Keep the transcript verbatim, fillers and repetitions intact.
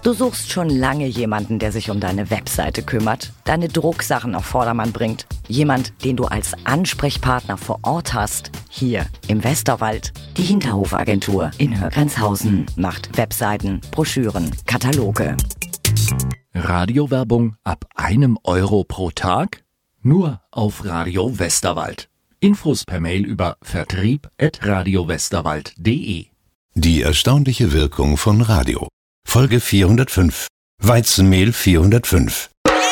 Du suchst schon lange jemanden, der sich um deine Webseite kümmert, deine Drucksachen auf Vordermann bringt. Jemand, den du als Ansprechpartner vor Ort hast. Hier im Westerwald. Die Hinterhofagentur in Högrenzhausen macht Webseiten, Broschüren, Kataloge. Radiowerbung ab einem Euro pro Tag? Nur auf Radio Westerwald. Infos per Mail über vertrieb at radiowesterwald punkt de. Die erstaunliche Wirkung von Radio. Folge vierhundertfünf. Weizenmehl vierhundertfünf.